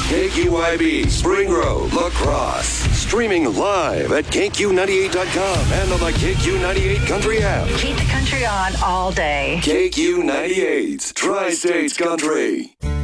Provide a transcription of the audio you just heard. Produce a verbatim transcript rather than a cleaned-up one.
K Q Y B, Spring Grove, La Crosse. Streaming live at K Q ninety-eight dot com and on the K Q ninety-eight Country app. Keep the country on all day. K Q ninety-eight, Tri-States Country.